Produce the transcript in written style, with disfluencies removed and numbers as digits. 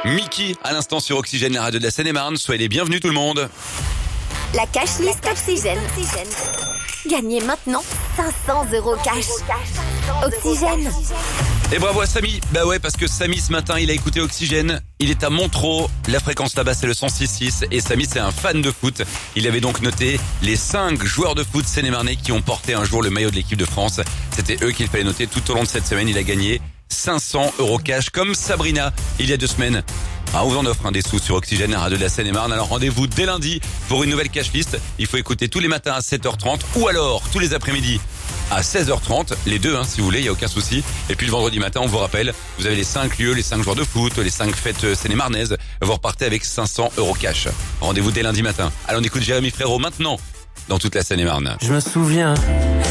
Mickey, à l'instant sur Oxygène, la radio de la Seine-et-Marne. Soyez les bienvenus tout le monde. La cash list Oxygène. Gagnez maintenant 500 € cash. Oxygène. Et bravo à Samy. Bah ouais, parce que Samy ce matin, il a écouté Oxygène. Il est à Montreux. La fréquence là-bas, c'est le 106.6. Et Samy, c'est un fan de foot. Il avait donc noté les 5 joueurs de foot sénémarnais qui ont porté un jour le maillot de l'équipe de France. C'était eux qu'il fallait noter tout au long de cette semaine. Il a gagné 500 € cash, comme Sabrina, il y a 2 semaines. Ah, on vous en offre des sous sur Oxygène, la radio de la Seine-et-Marne. Alors rendez-vous dès lundi pour une nouvelle cash list. Il faut écouter tous les matins à 7h30 ou alors tous les après-midi à 16h30. Les deux, si vous voulez, il n'y a aucun souci. Et puis le vendredi matin, on vous rappelle, vous avez les 5 lieux, les 5 joueurs de foot, les 5 fêtes sénémarnaises. Vous repartez avec 500 € cash. Rendez-vous dès lundi matin. Allez, on écoute Jérémy Frérot maintenant dans toute la Seine-et-Marne. Je me souviens